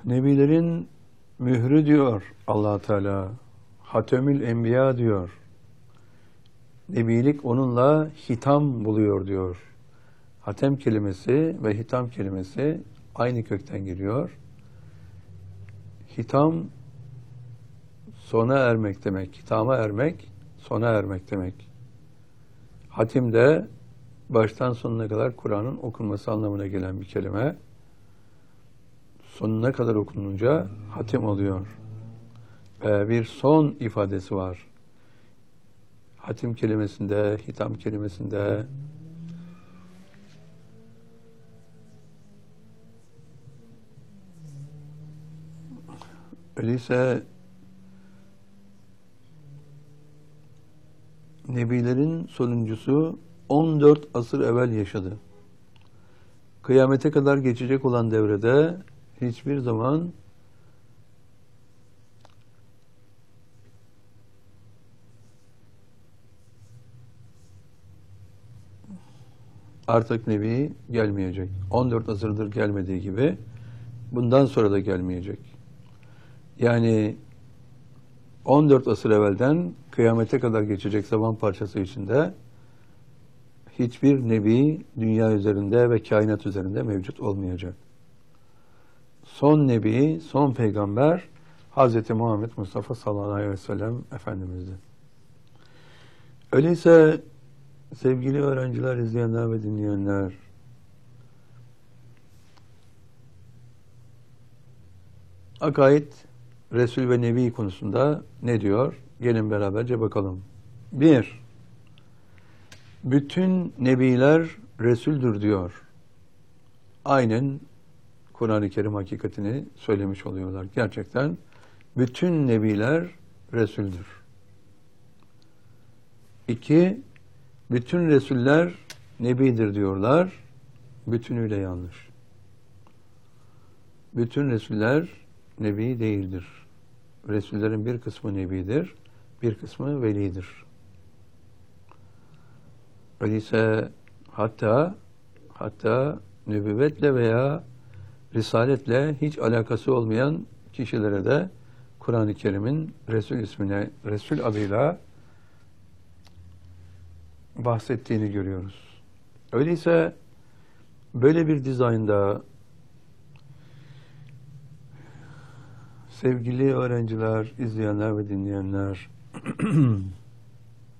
Nebilerin mührü diyor Allah Teala. Hatemül Enbiya diyor. Nebilik onunla hitam buluyor diyor. Hatem kelimesi ve hitam kelimesi aynı kökten geliyor. Hitam sona ermek demek. Hitama ermek, sona ermek demek. Hatim de baştan sonuna kadar Kur'an'ın okunması anlamına gelen bir kelime. Sonuna kadar okununca hatim oluyor. Bir son ifadesi var. Hatim kelimesinde, hitam kelimesinde. Öyleyse Nebilerin sonuncusu 14 asır evvel yaşadı. Kıyamete kadar geçecek olan devrede hiçbir zaman artık Nebi gelmeyecek. 14 asırdır gelmediği gibi bundan sonra da gelmeyecek. Yani 14 asır evvelden kıyamete kadar geçecek zaman parçası içinde hiçbir nebi dünya üzerinde ve kainat üzerinde mevcut olmayacak. Son nebi, son peygamber Hz. Muhammed Mustafa sallallahu aleyhi ve sellem Efendimiz'di. Öyleyse sevgili öğrenciler, izleyenler ve dinleyenler, akaid, Resul ve Nebi konusunda ne diyor? Gelin beraberce bakalım. 1. Bütün nebiler Resul'dür diyor. Aynen Kur'an-ı Kerim hakikatini söylemiş oluyorlar. Gerçekten bütün nebiler Resul'dür. 2. Bütün Resuller Nebidir diyorlar. Bütünüyle yanlış. Bütün Resuller Nebi değildir. Resullerin bir kısmı Nebidir, bir kısmı Velidir. Öyleyse hatta nübüvvetle veya risaletle hiç alakası olmayan kişilere de Kur'an-ı Kerim'in Resul ismine, Resul adıyla bahsettiğini görüyoruz. Öyleyse böyle bir dizaynda sevgili öğrenciler, izleyenler ve dinleyenler